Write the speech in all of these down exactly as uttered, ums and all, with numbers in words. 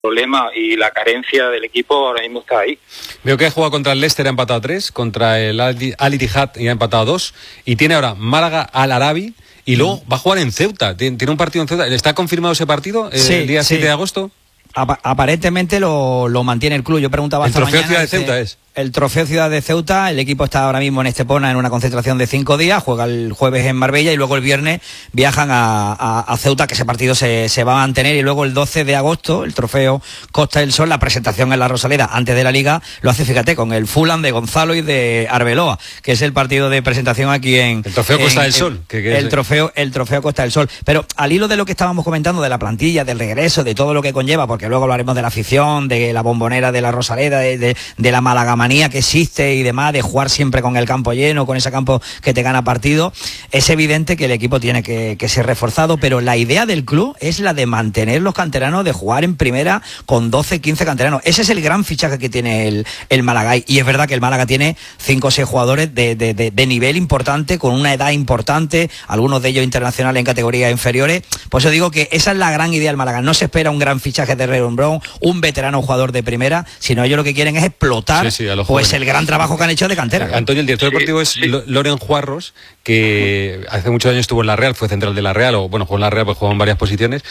problema y la carencia del equipo ahora mismo está ahí. Veo que ha jugado contra el Leicester, ha empatado tres, contra el Al Ittihad y ha empatado dos, y tiene ahora Málaga Al Arabi, y luego mm. va a jugar en Ceuta, tiene, tiene un partido en Ceuta. ¿Está confirmado ese partido eh, sí, el día sí. siete de agosto? Ap aparentemente lo, lo mantiene el club. Yo preguntaba el esta trofeo mañana, Ciudad de dice, Ceuta es. El trofeo Ciudad de Ceuta, el equipo está ahora mismo en Estepona en una concentración de cinco días, juega el jueves en Marbella y luego el viernes viajan a, a, a Ceuta, que ese partido se, se va a mantener, y luego el doce de agosto, el trofeo Costa del Sol, la presentación en la Rosaleda antes de la Liga, lo hace, fíjate, con el Fulham de Gonzalo y de Arbeloa, que es el partido de presentación aquí en... El trofeo en, Costa del en, Sol. Que, que el, es... trofeo, el trofeo Costa del Sol. Pero al hilo de lo que estábamos comentando, de la plantilla, del regreso, de todo lo que conlleva, porque luego hablaremos de la afición, de la bombonera de la Rosaleda, de, de, de la malagamanía que existe y demás, de jugar siempre con el campo lleno, con ese campo que te gana partido, es evidente que el equipo tiene que, que ser reforzado, pero la idea del club es la de mantener los canteranos, de jugar en primera con doce, quince canteranos. Ese es el gran fichaje que tiene el, el Málaga, y es verdad que el Málaga tiene cinco o seis jugadores de, de, de, de nivel importante, con una edad importante, algunos de ellos internacionales en categorías inferiores. Por eso digo que esa es la gran idea del Málaga. No se espera un gran fichaje de Reron Brown, un veterano jugador de primera, sino ellos lo que quieren es explotar sí, sí, a los pues jóvenes. El gran trabajo que han hecho de cantera. Antonio, el director sí, deportivo es sí. Loren Juarros, que hace muchos años estuvo en la Real, fue central de la Real, o bueno, jugó en la Real, pues jugó en varias posiciones,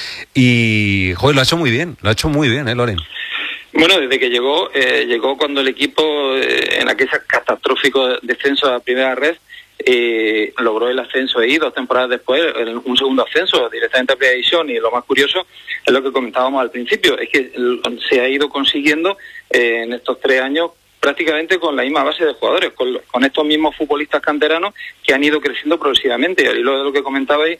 y joder, lo ha hecho muy bien, lo ha hecho muy bien, ¿eh, Loren? Bueno, desde que llegó, eh, llegó cuando el equipo, eh, en aquel catastrófico descenso a primera red, eh, logró el ascenso ahí, dos temporadas después, un segundo ascenso directamente a primera división, y lo más curioso es lo que comentábamos al principio, es que se ha ido consiguiendo eh, en estos tres años prácticamente con la misma base de jugadores, con, con estos mismos futbolistas canteranos que han ido creciendo progresivamente. Y al hilo de lo que comentabais,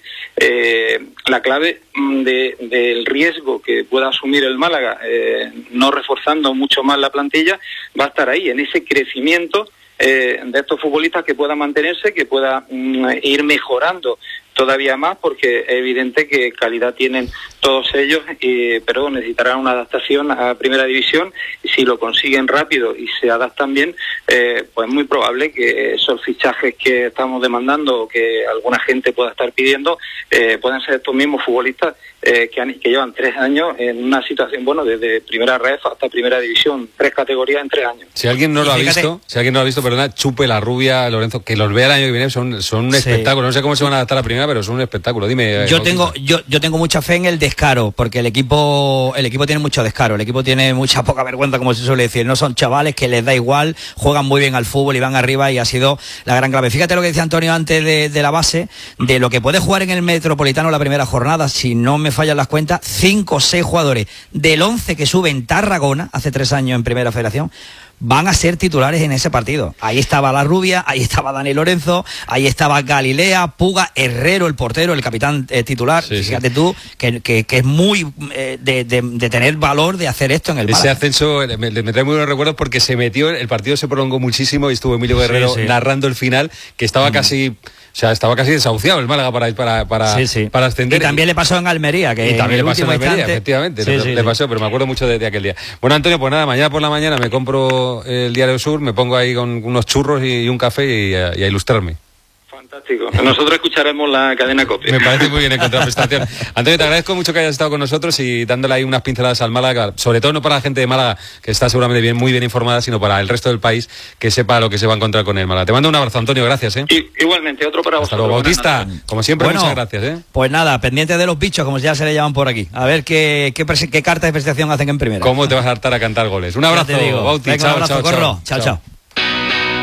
eh, la clave de, del riesgo que pueda asumir el Málaga, eh, no reforzando mucho más la plantilla, va a estar ahí, en ese crecimiento eh, de estos futbolistas, que pueda mantenerse, que pueda mm, ir mejorando todavía más, porque es evidente que calidad tienen todos ellos, eh, pero necesitarán una adaptación a primera división, y si lo consiguen rápido y se adaptan bien, eh, pues es muy probable que esos fichajes que estamos demandando o que alguna gente pueda estar pidiendo eh, puedan ser estos mismos futbolistas eh, que, han, que llevan tres años en una situación, bueno, desde primera ref hasta primera división, tres categorías en tres años. Si alguien no lo ha fíjate, visto, si alguien no lo ha visto, perdona, Chupe, La Rubia, Lorenzo, que los vea el año que viene, son, son un sí. espectáculo. No sé cómo se van a adaptar a la primera, pero son un espectáculo. Dime. Yo tengo, yo, yo tengo mucha fe en el descaro, porque el equipo, el equipo tiene mucho descaro, el equipo tiene mucha poca vergüenza, como se suele decir. No son chavales que les da igual, juegan muy bien al fútbol y van arriba, y ha sido la gran clave. Fíjate lo que decía Antonio antes de, de la base, de lo que puede jugar en el Metropolitano la primera jornada, si no me fallan las cuentas, cinco o seis jugadores del once que sube en Tarragona, hace tres años en Primera Federación, van a ser titulares en ese partido. Ahí estaba La Rubia, ahí estaba Dani Lorenzo, ahí estaba Galilea, Puga, Herrero, el portero, el capitán eh, titular. Sí, fíjate sí. tú, que, que, que es muy eh, de, de, de tener valor de hacer esto en el Málaga. Ese ascenso me, me trae muy buenos recuerdos, porque se metió, el partido se prolongó muchísimo y estuvo Emilio Guerrero sí, sí. narrando el final, que estaba mm. casi... O sea, estaba casi desahuciado el Málaga para para para, sí, sí. para ascender. Y también le pasó en Almería, que y también le pasó en Almería, instante... efectivamente, sí, le, sí, le sí. pasó, pero me acuerdo mucho de, de aquel día. Bueno, Antonio, pues nada, mañana por la mañana me compro el Diario Sur, me pongo ahí con unos churros y, y un café y a, y a ilustrarme. Fantástico. Nosotros escucharemos la cadena COPE. Me parece muy bien en contraprestación. Antonio, te agradezco mucho que hayas estado con nosotros y dándole ahí unas pinceladas al Málaga, sobre todo no para la gente de Málaga, que está seguramente bien, muy bien informada, sino para el resto del país, que sepa lo que se va a encontrar con el Málaga. Te mando un abrazo, Antonio, gracias. ¿eh? Y, igualmente, otro para Hasta vosotros. luego, Bautista, como siempre, bueno, muchas gracias. ¿eh? Pues nada, pendiente de los bichos, como ya se le llaman por aquí. A ver qué, qué, qué carta de presentación hacen en primera. ¿Cómo te vas a hartar a cantar goles? Un abrazo, Bauti. Venga, chao, un abrazo, chao, corro. chao, chao, chao. chao.